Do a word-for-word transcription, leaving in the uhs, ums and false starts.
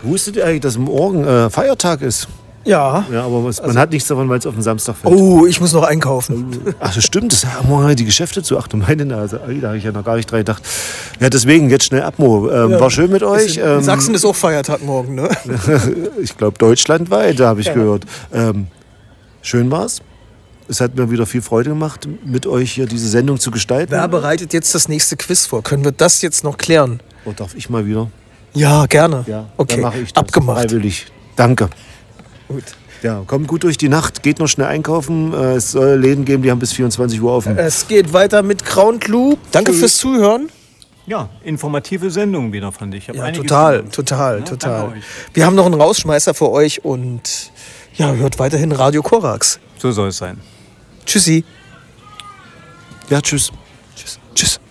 Wusstet ihr eigentlich, dass morgen äh, Feiertag ist? Ja. Ja, aber was, man Also- hat nichts davon, weil es auf den Samstag fällt. Oh, ich muss noch einkaufen. Ach, das stimmt. Das, morgen haben wir die Geschäfte zu. Ach du meine Nase. Ai, da habe ich ja noch gar nicht dran gedacht. Ja, deswegen jetzt schnell Abmo. Ähm, Ja. War schön mit euch. In Ähm, Sachsen ist auch Feiertag morgen, ne? ich glaube deutschlandweit, da habe ich Ja. gehört. Ähm, schön war's. Es hat mir wieder viel Freude gemacht, mit euch hier diese Sendung zu gestalten. Wer bereitet jetzt das nächste Quiz vor? Können wir das jetzt noch klären? Oh, darf ich mal wieder? Ja, gerne. Ja, Okay, dann mache ich das. abgemacht. Freiwillig. Danke. Gut. Ja, kommt gut durch die Nacht, geht noch schnell einkaufen. Äh, Es soll Läden geben, die haben bis vierundzwanzig Uhr offen. Es geht weiter mit Crown Clue. Danke fürs Zuhören. Ja, informative Sendung wieder, fand ich. ich hab Ja, einiges total, gelernt. total, Ja, total. danke euch. Wir haben noch einen Rausschmeißer für euch und ja, hört weiterhin Radio Korax. So soll es sein. Tschüssi. Ja, tschüss. Tschüss. Tschüss.